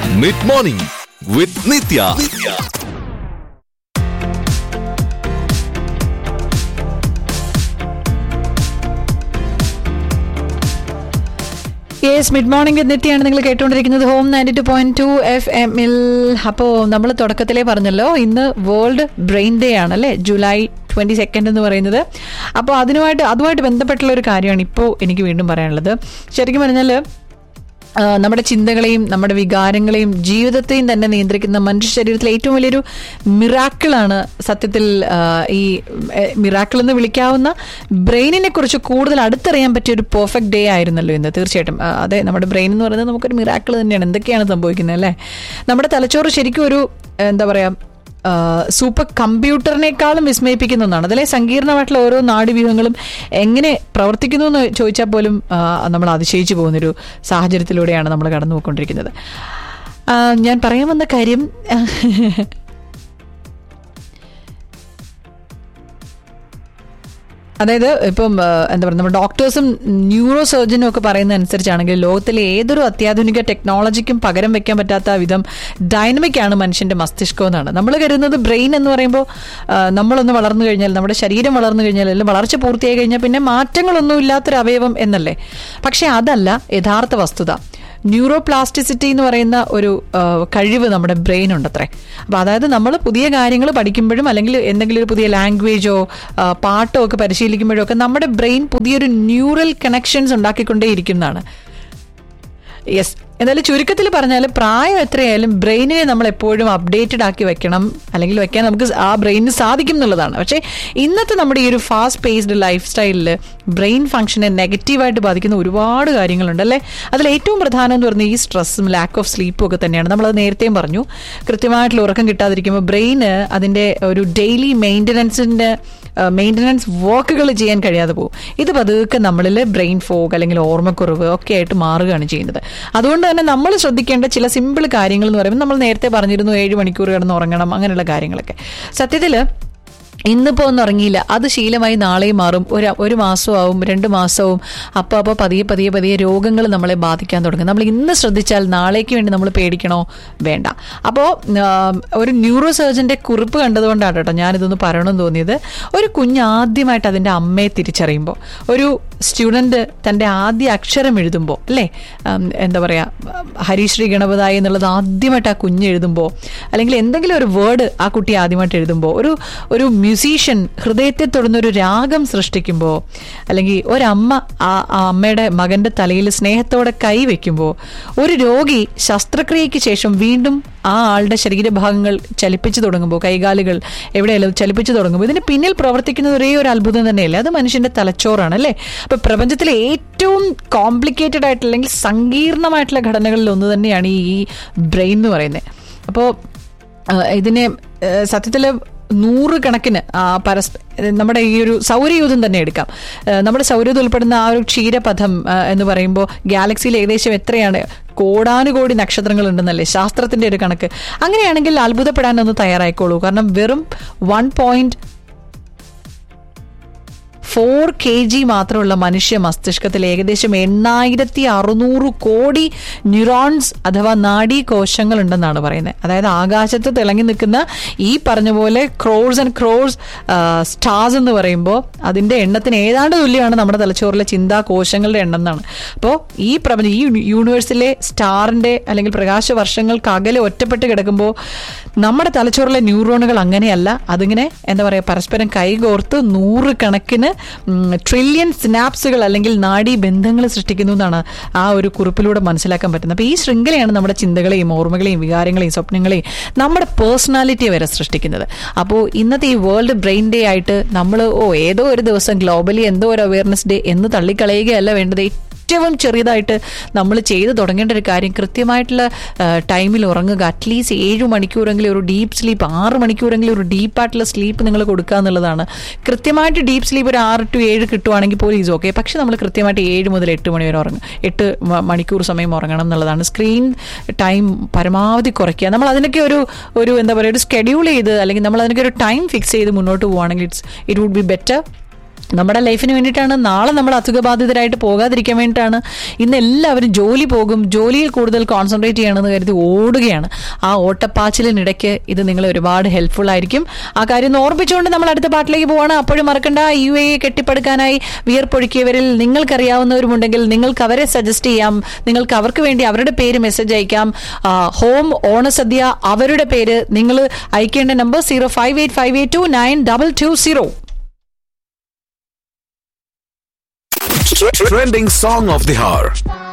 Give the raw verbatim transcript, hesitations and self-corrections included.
Mid morning വിത്ത് നിത്യ. Yes, mid morning നിത്യാണ് നിങ്ങൾ കേട്ടുകൊണ്ടിരിക്കുന്നത് home ninety two point two F എമ്മിൽ. അപ്പോൾ നമ്മൾ തുടക്കത്തിലേ പറഞ്ഞല്ലോ, ഇന്ന് വേൾഡ് ബ്രെയിൻ ഡേ ആണ് അല്ലേ, ജൂലൈ ട്വന്റി സെക്കൻഡ് എന്ന് പറയുന്നത്. അപ്പോൾ അതിനുമായിട്ട് അതുമായിട്ട് ബന്ധപ്പെട്ടുള്ള ഒരു കാര്യമാണ് ഇപ്പോൾ എനിക്ക് വീണ്ടും പറയാനുള്ളത്. ശരിക്കും പറഞ്ഞാൽ നമ്മുടെ ചിന്തകളെയും നമ്മുടെ വികാരങ്ങളെയും ജീവിതത്തെയും തന്നെ നിയന്ത്രിക്കുന്ന മനുഷ്യ ശരീരത്തിലെ ഏറ്റവും വലിയൊരു മിറാക്കിളാണ് സത്യത്തിൽ ഈ മിറാക്കിൾ എന്ന് വിളിക്കാവുന്ന ബ്രെയിനിനെ കുറിച്ച് കൂടുതൽ അടുത്തറിയാൻ പറ്റിയ ഒരു പെർഫെക്റ്റ് ഡേ ആയിരുന്നല്ലോ ഇന്ന്. തീർച്ചയായിട്ടും അതെ, നമ്മുടെ ബ്രെയിൻ എന്ന് പറയുന്നത് നമുക്കൊരു മിറാക്കിൾ തന്നെയാണ്. എന്തൊക്കെയാണ് സംഭവിക്കുന്നത് അല്ലേ? നമ്മുടെ തലച്ചോറ് ശരിക്കും ഒരു എന്താ പറയുക, സൂപ്പർ കമ്പ്യൂട്ടറിനേക്കാളും വിസ്മയിപ്പിക്കുന്ന ഒന്നാണ്. അതിലെ സങ്കീർണമായിട്ടുള്ള ഓരോ നാഡീവ്യൂഹങ്ങളും എങ്ങനെ പ്രവർത്തിക്കുന്നു എന്ന് ചോദിച്ചാൽ പോലും നമ്മൾ അതിശയിച്ചു പോകുന്നൊരു സാഹചര്യത്തിലൂടെയാണ് നമ്മൾ കടന്നു പോയിക്കൊണ്ടിരിക്കുന്നത്. ഞാൻ പറയാൻ വന്ന കാര്യം, അതായത് ഇപ്പം എന്താ പറയുക, നമ്മുടെ ഡോക്ടേഴ്സും ന്യൂറോ സർജനും ഒക്കെ പറയുന്ന അനുസരിച്ചാണെങ്കിൽ ലോകത്തിലെ ഏതൊരു അത്യാധുനിക ടെക്നോളജിക്കും പകരം വെക്കാൻ പറ്റാത്ത വിധം ഡൈനമിക് ആണ് മനുഷ്യന്റെ മസ്തിഷ്കം എന്നാണ്. നമ്മൾ കരുതുന്നത് ബ്രെയിൻ എന്ന് പറയുമ്പോൾ നമ്മളൊന്ന് വളർന്നു കഴിഞ്ഞാൽ, നമ്മുടെ ശരീരം വളർന്നു കഴിഞ്ഞാൽ, അല്ലെങ്കിൽ വളർച്ച പൂർത്തിയായി കഴിഞ്ഞാൽ പിന്നെ മാറ്റങ്ങളൊന്നും ഇല്ലാത്തൊരു അവയവം എന്നല്ലേ. പക്ഷെ അതല്ല യഥാർത്ഥ വസ്തുത. ന്യൂറോ പ്ലാസ്റ്റിസിറ്റി എന്ന് പറയുന്ന ഒരു കഴിവ് നമ്മുടെ ബ്രെയിൻ ഉണ്ടത്രേ. അപ്പം അതായത് നമ്മൾ പുതിയ കാര്യങ്ങൾ പഠിക്കുമ്പോഴും അല്ലെങ്കിൽ എന്തെങ്കിലും ഒരു പുതിയ ലാംഗ്വേജോ പാട്ടോ ഒക്കെ പരിശീലിക്കുമ്പോഴോ ഒക്കെ നമ്മുടെ ബ്രെയിൻ പുതിയൊരു ന്യൂറൽ കണക്ഷൻസ് ഉണ്ടാക്കിക്കൊണ്ടേയിരിക്കുന്നതാണ്. യെസ്, എന്തായാലും ചുരുക്കത്തിൽ പറഞ്ഞാൽ പ്രായം എത്രയായാലും ബ്രെയിനിനെ നമ്മൾ എപ്പോഴും അപ്ഡേറ്റഡ് ആക്കി വെക്കണം, അല്ലെങ്കിൽ വെക്കാൻ നമുക്ക് ആ ബ്രെയിനിന് സാധിക്കും എന്നുള്ളതാണ്. പക്ഷേ ഇന്നത്തെ നമ്മുടെ ഈ ഒരു ഫാസ്റ്റ് പേസ്ഡ് ലൈഫ് സ്റ്റൈലിൽ ബ്രെയിൻ ഫംഗ്ഷനെ നെഗറ്റീവായിട്ട് ബാധിക്കുന്ന ഒരുപാട് കാര്യങ്ങളുണ്ട് അല്ലേ. അതിൽ ഏറ്റവും പ്രധാനം എന്ന് പറഞ്ഞാൽ ഈ സ്ട്രെസ്സും ലാക്ക് ഓഫ് സ്ലീപ്പും ഒക്കെ തന്നെയാണ്. നമ്മളത് നേരത്തെയും പറഞ്ഞു, കൃത്യമായിട്ടുള്ള ഉറക്കം കിട്ടാതിരിക്കുമ്പോൾ ബ്രെയിന് അതിൻ്റെ ഒരു ഡെയിലി മെയിൻ്റനൻസിൻ്റെ മെയിൻ്റനൻസ് വർക്കുകൾ ചെയ്യാൻ കഴിയാതെ പോകും. ഇത് പതുക്കെ നമ്മളിൽ ബ്രെയിൻ ഫോഗ് അല്ലെങ്കിൽ ഓർമ്മക്കുറവ് ഒക്കെ ആയിട്ട് മാറുകയാണ് ചെയ്യുന്നത്. അതുകൊണ്ട് തന്നെ നമ്മൾ ശ്രദ്ധിക്കേണ്ട ചില സിമ്പിൾ കാര്യങ്ങൾ എന്ന് പറയുമ്പോൾ, നമ്മൾ നേരത്തെ പറഞ്ഞിരുന്നു ഏഴ് മണിക്കൂർ കിടന്ന് ഉറങ്ങണം, അങ്ങനെയുള്ള കാര്യങ്ങളൊക്കെ. സത്യത്തിൽ ഇന്നിപ്പോൾ ഒന്നും ഉറങ്ങിയില്ല, അത് ശീലമായി നാളെയും മാറും. ഒരു ഒരു മാസമാവും, രണ്ട് മാസവും, അപ്പോൾ അപ്പോൾ പതിയെ പതിയെ പതിയെ രോഗങ്ങൾ നമ്മളെ ബാധിക്കാൻ തുടങ്ങും. നമ്മൾ ഇന്ന് ശ്രദ്ധിച്ചാൽ നാളേക്ക് വേണ്ടി നമ്മൾ പേടിക്കണോ? വേണ്ട. അപ്പോൾ ഒരു ന്യൂറോ സർജൻ്റെ കുറിപ്പ് കണ്ടതുകൊണ്ടാണ് കേട്ടോ ഞാനിതൊന്ന് പറയണമെന്ന് തോന്നിയത്. ഒരു കുഞ്ഞ് ആദ്യമായിട്ട് അതിൻ്റെ അമ്മയെ തിരിച്ചറിയുമ്പോൾ, ഒരു സ്റ്റുഡൻറ്റ് തൻ്റെ ആദ്യ അക്ഷരം എഴുതുമ്പോൾ അല്ലേ, എന്താ പറയുക, ഹരിശ്രീ ഗണപതായി എന്നുള്ളത് ആദ്യമായിട്ട് ആ കുഞ്ഞ് എഴുതുമ്പോൾ, അല്ലെങ്കിൽ എന്തെങ്കിലും ഒരു വേർഡ് ആ കുട്ടി ആദ്യമായിട്ട് എഴുതുമ്പോൾ, ഒരു ഒരു മ്യൂസീഷ്യൻ ഹൃദയത്തെ തൊടുന്നൊരു രാഗം സൃഷ്ടിക്കുമ്പോൾ, അല്ലെങ്കിൽ ഒരമ്മ ആ അമ്മയുടെ മകൻ്റെ തലയിൽ സ്നേഹത്തോടെ കൈ വയ്ക്കുമ്പോൾ, ഒരു രോഗി ശസ്ത്രക്രിയയ്ക്ക് ശേഷം വീണ്ടും ആ ആളുടെ ശരീരഭാഗങ്ങൾ ചലിപ്പിച്ചു തുടങ്ങുമ്പോൾ, കൈകാലുകൾ എവിടെയല്ലോ ചലിപ്പിച്ചു തുടങ്ങുമ്പോൾ, ഇതിന് പിന്നിൽ പ്രവർത്തിക്കുന്ന ഒരേ ഒരു അത്ഭുതം തന്നെയല്ലേ, അത് മനുഷ്യന്റെ തലച്ചോറാണ് അല്ലേ. അപ്പൊ പ്രപഞ്ചത്തിലെ ഏറ്റവും കോംപ്ലിക്കേറ്റഡ് ആയിട്ടുള്ള അല്ലെങ്കിൽ സങ്കീർണമായിട്ടുള്ള ഘടനകളിൽ ഒന്ന് തന്നെയാണ് ഈ ബ്രെയിൻ എന്ന് പറയുന്നത്. അപ്പോൾ ഇതിനെ സത്യത്തിൽ നൂറുകണക്കിന് പരസ്പ നമ്മുടെ ഈ ഒരു സൗരയൂഥം തന്നെ എടുക്കാം. നമ്മുടെ സൗരയൂഥം ഉൾപ്പെടുന്ന ആ ഒരു ക്ഷീരപഥം എന്ന് പറയുമ്പോൾ ഗാലക്സിയിൽ ഏകദേശം എത്രയാണ്, കോടാനുകോടി നക്ഷത്രങ്ങൾ ഉണ്ടെന്നല്ലേ ശാസ്ത്രത്തിന്റെ ഒരു കണക്ക്. അങ്ങനെയാണെങ്കിൽ അത്ഭുതപ്പെടാനൊന്ന് തയ്യാറായിക്കോളൂ. കാരണം വെറും one point four K G മാത്രമുള്ള മനുഷ്യ മസ്തിഷ്കത്തിൽ ഏകദേശം എണ്ണായിരത്തി അറുന്നൂറ് കോടി ന്യൂറോൺസ് അഥവാ നാഡീകോശങ്ങൾ ഉണ്ടെന്നാണ് പറയുന്നത്. അതായത് ആകാശത്ത് തിളങ്ങി നിൽക്കുന്ന ഈ പറഞ്ഞ പോലെ ക്രോഴ്സ് ആൻഡ് ക്രോഴ്സ് സ്റ്റാർസ് എന്ന് പറയുമ്പോൾ അതിൻ്റെ എണ്ണത്തിന് ഏതാണ്ട് തുല്യമാണ് നമ്മുടെ തലച്ചോറിലെ ചിന്താകോശങ്ങളുടെ എണ്ണം എന്നാണ്. അപ്പോൾ ഈ പ്രപഞ്ചം, ഈ യൂണിവേഴ്സിലെ സ്റ്റാറിൻ്റെ അല്ലെങ്കിൽ പ്രകാശ വർഷങ്ങൾക്ക് അകലെ ഒറ്റപ്പെട്ട് കിടക്കുമ്പോൾ നമ്മുടെ തലച്ചോറിലെ ന്യൂറോണുകൾ അങ്ങനെയല്ല. അതിങ്ങനെ എന്താ പറയുക, പരസ്പരം കൈകോർത്ത് നൂറുകണക്കിന് ട്രില്യൺ സിനാപ്സുകൾ അല്ലെങ്കിൽ നാഡീ ബന്ധങ്ങൾ സൃഷ്ടിക്കുന്നു എന്നാണ് ആ ഒരു കുറിപ്പിലൂടെ മനസ്സിലാക്കാൻ പറ്റുന്നത്. അപ്പോൾ ഈ ശൃംഖലയാണ് നമ്മുടെ ചിന്തകളെയും ഓർമ്മകളെയും വികാരങ്ങളെയും സ്വപ്നങ്ങളെയും നമ്മുടെ പേഴ്സണാലിറ്റിയെ വരെ സൃഷ്ടിക്കുന്നത്. അപ്പോൾ ഇന്നത്തെ ഈ വേൾഡ് ബ്രെയിൻ ഡേ ആയിട്ട് നമ്മൾ ഓ ഏതോ ഒരു ദിവസം ഗ്ലോബലി എന്തോ ഒരു അവയർനെസ് ഡേ എന്ന് തള്ളിക്കളയുകയല്ല വേണ്ടത്. ഏറ്റവും ചെറിയതായിട്ട് നമ്മൾ ചെയ്ത് തുടങ്ങേണ്ട ഒരു കാര്യം കൃത്യമായിട്ടുള്ള ടൈമിൽ ഉറങ്ങുക. അറ്റ്ലീസ്റ്റ് ഏഴ് മണിക്കൂറെങ്കിലും ഒരു ഡീപ്പ് സ്ലീപ്പ്, ആറ് മണിക്കൂറെങ്കിലും ഒരു ഡീപ്പായിട്ടുള്ള സ്ലീപ്പ് നിങ്ങൾ കൊടുക്കുക എന്നുള്ളതാണ്. കൃത്യമായിട്ട് ഡീപ്പ് സ്ലീപ്പ് ഒരു ആറ് ടു ഏഴ് കിട്ടുവാണെങ്കിൽ പോലും ഈസ് ഓക്കെ. പക്ഷെ നമ്മൾ കൃത്യമായിട്ട് ഏഴ് മുതൽ എട്ട് മണി വരെ ഉറങ്ങും, എട്ട് മണിക്കൂർ സമയം ഉറങ്ങണം എന്നുള്ളതാണ്. സ്ക്രീൻ ടൈം പരമാവധി കുറയ്ക്കുക. നമ്മൾ അതിനൊക്കെ ഒരു ഒരു എന്താ പറയുക ഒരു സ്കെഡ്യൂൾ ചെയ്ത് അല്ലെങ്കിൽ നമ്മൾ അതിനൊക്കെ ഒരു ടൈം ഫിക്സ് ചെയ്ത് മുന്നോട്ട് പോവുകയാണെങ്കിൽ it's it would be better. നമ്മുടെ ലൈഫിന് വേണ്ടിയിട്ടാണ്, നാളെ നമ്മൾ അസുഖബാധിതരായിട്ട് പോകാതിരിക്കാൻ വേണ്ടിയിട്ടാണ്. ഇന്ന് എല്ലാവരും ജോലി പോകും, ജോലിയിൽ കൂടുതൽ കോൺസെൻട്രേറ്റ് ചെയ്യണമെന്ന് കരുതി ഓടുകയാണ്. ആ ഓട്ടപ്പാച്ചിലിനിടയ്ക്ക് ഇത് നിങ്ങളെ ഒരുപാട് ഹെൽപ്ഫുൾ ആയിരിക്കും. ആ കാര്യം ഓർമ്മിച്ചുകൊണ്ട് നമ്മൾ അടുത്ത പാട്ടിലേക്ക് പോവാണ്. അപ്പോഴും മറക്കണ്ട, യു എ കെട്ടിപ്പടുക്കാനായി വിയർപ്പൊഴുക്കിയവരിൽ നിങ്ങൾക്കറിയാവുന്നവരുമുണ്ടെങ്കിൽ നിങ്ങൾക്ക് അവരെ സജസ്റ്റ് ചെയ്യാം. നിങ്ങൾക്ക് അവർക്ക് വേണ്ടി അവരുടെ പേര് മെസ്സേജ് അയക്കാം. ഹോം ഓണസദ്യ അവരുടെ പേര് നിങ്ങൾ അയക്കേണ്ട number zero five eight five eight to nine double two zero. Trending song of the hour.